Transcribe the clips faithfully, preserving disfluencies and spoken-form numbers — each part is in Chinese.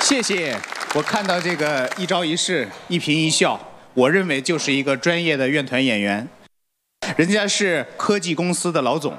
谢谢。我看到这个一招一式、一颦一笑，我认为就是一个专业的院团演员。人家是科技公司的老总。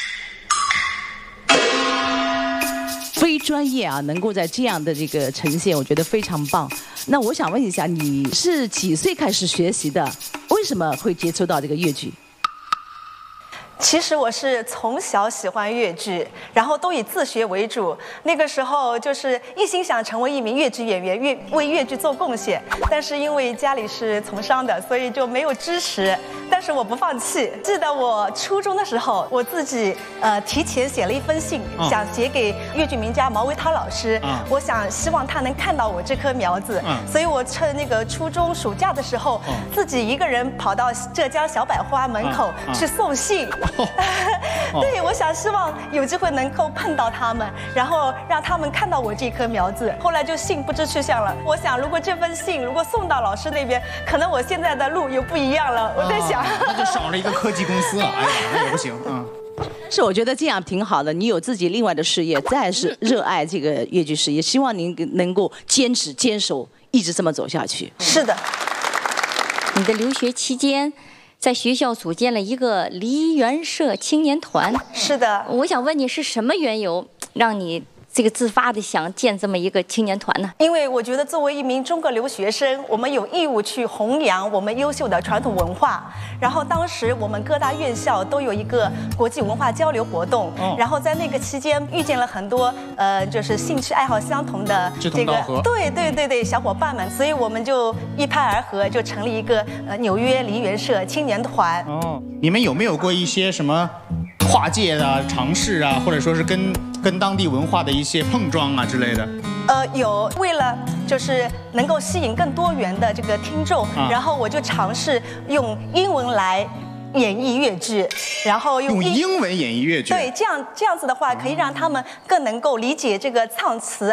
非专业啊，能够在这样的这个呈现，我觉得非常棒。那我想问一下，你是几岁开始学习的？为什么会接触到这个越剧？ 其实我是从小喜欢越剧，然后都以自学为主。那个时候就是一心想成为一名越剧演员，越为越剧做贡献。但是因为家里是从商的，所以就没有支持。但是我不放弃。记得我初中的时候，我自己呃提前写了一封信， 嗯、 想写给越剧名家毛维涛老师。 嗯、 我想希望他能看到我这棵苗子。嗯、所以我趁那个初中暑假的时候，嗯、自己一个人跑到浙江小百花门口去送信。哦、对，我想希望有机会能够碰到他们，然后让他们看到我这棵苗子。后来就信不知去向了。我想，如果这封信如果送到老师那边，可能我现在的路又不一样了。我在想， 啊、那就少了一个科技公司了。哎呀，那也不行啊。嗯是，我觉得这样挺好的。你有自己另外的事业，再是热爱这个越剧事业，希望您能够坚持坚守，一直这么走下去。 是的。 你的留学期间，在学校组建了一个梨园社青年团。 是的。 我想问你，是什么缘由让你这个自发的想建这么一个青年团呢？ 因为我觉得作为一名中国留学生，我们有义务去弘扬我们优秀的传统文化。然后当时我们各大院校都有一个国际文化交流活动，哦、然后在那个期间遇见了很多呃，就是兴趣爱好相同的这个对对对对小伙伴们，所以我们就一拍而合，就成立一个呃纽约梨园社青年团。 哦，你们有没有过一些什么跨界的尝试啊，或者说是跟跟当地文化的一些碰撞啊之类的？ 呃，有，为了就是能够吸引更多元的这个听众，啊、然后我就尝试用英文来演绎越剧，然后用用英文演绎越剧。 对，这样这样子的话，可以让他们更能够理解这个唱词，